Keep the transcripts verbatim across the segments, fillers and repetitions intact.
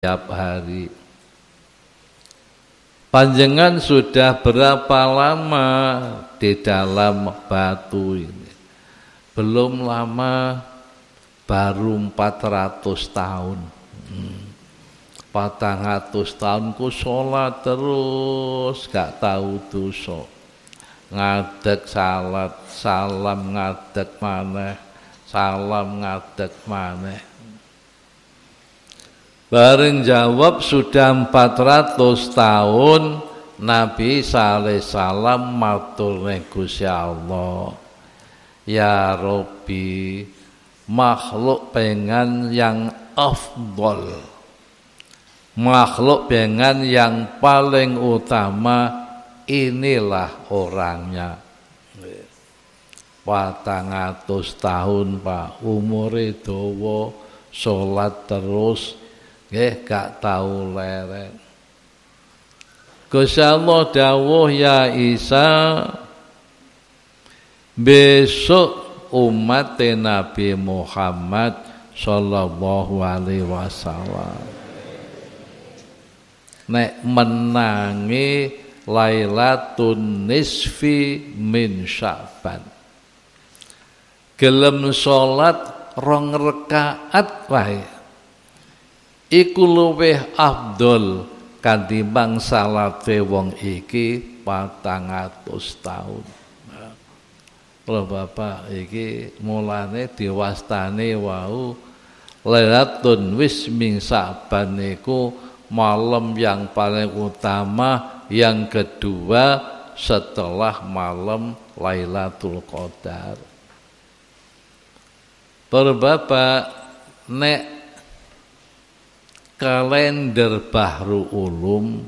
setiap hari. Panjenengan sudah berapa lama di dalam batu ini? Belum lama, baru empat ratus tahun. Hmm. Patang atus tahun ku sholat terus, gak tahu dosa. Ngadeg salat, salam ngadeg maneh, salam ngadeg maneh. Bareng jawab sudah empat ratus tahun, Nabi sallallahu alaihi wasallam matur ning Gusti Allah, ya Rabbi, makhluk pengen yang afdol, makhluk pengen yang paling utama, inilah orangnya. Patang atus tahun Pak, umure dawa, salat terus, nggih gak tahu leren. Gusti Allah dawuh, ya Isa, besok umat Nabi Muhammad sallallahu alaihi wasallam nek menangi Lailatun Nisfi min Sya'ban, gelem salat rong rakaat wae, iku luwih afdol katimbang salate wong iki patang atus tahun. Kalau Bapak iki mulane diwastani wau Lailatun wis min Sya'ban niku malam yang paling utama, yang kedua setelah malam Lailatul Qadar. Para Bapak, nek kalender Bahru Ulum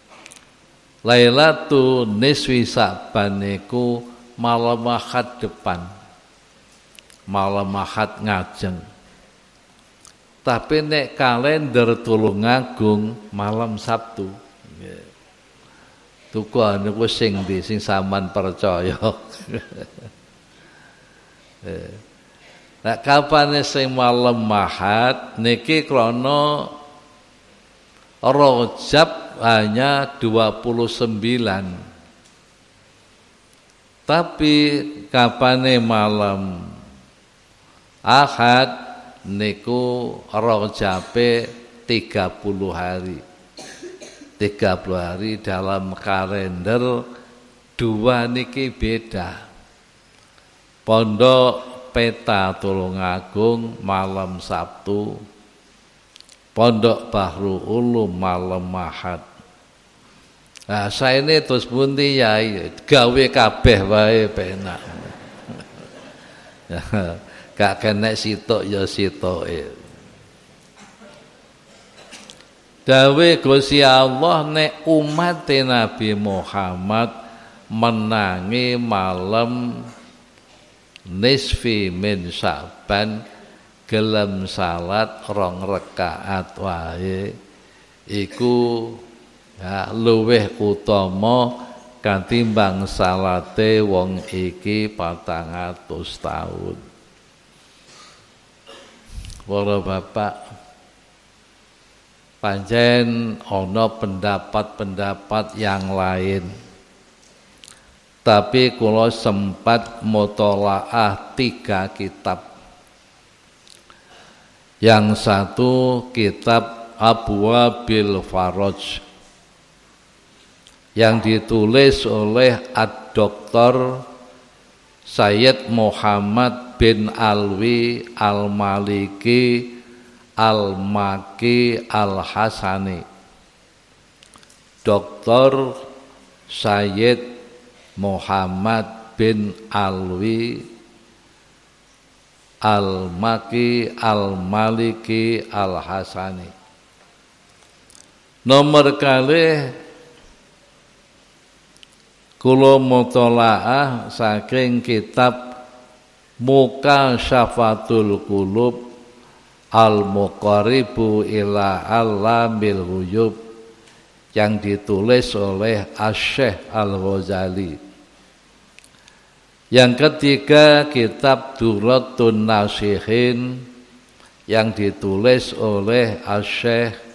Lailatul Nisfi Sya'ban niku malam Ahad depan, malam Ahad ngajeng. Tapi nek kalender Tulungagung malam Sabtu. Tuku niku sing ndi sing sampean percaya. Nek kapane sing malam Ahad niki krana Rajab hanya dua puluh sembilan. Tapi kapane malam Ahad niku Rajabe tiga puluh hari. tiga puluh hari dalam kalender dua niki beda. Pondok Peta Tulungagung malam Sabtu, Pondok Bahru Ulum malam Ahad. Nah, saya ini terus bunti ya, gawe kabeh wae penak. Gak kena sitok ya sitoke. Dawe Gusti Allah nek umat Nabi Muhammad menangi malam nisfi min Sya'ban, gelem salat rong rakaat wae, iku ya, luweh utama katimbang salate wong iki patang atus tahun. Para Bapak, pancen ana pendapat-pendapat yang lain, tapi kula sempat mutolaah tiga kitab. Yang satu kitab Abwabil Faraj yang ditulis oleh Ad-Doktor Sayyid Muhammad bin Alwi Al-Maliki Al-Maki Al-Hasani. Doktor Sayyid Muhammad bin Alwi Al-Maki Al-Maliki Al-Hasani. Nomor kalih kula mutolaah saking kitab Mukasyafatul Qulub Al-Muqaribu ila Alamil Ghuyub yang ditulis oleh Asy-Syaikh Al-Ghazali. Yang ketiga kitab Durratun Nasihin yang ditulis oleh Asy-Syaikh